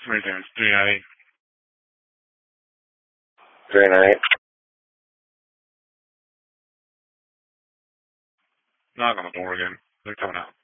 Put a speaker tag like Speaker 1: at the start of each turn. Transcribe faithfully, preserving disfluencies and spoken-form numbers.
Speaker 1: It's right there. It's three ninety.
Speaker 2: Very nice.
Speaker 1: Knock on the door again. They're coming out.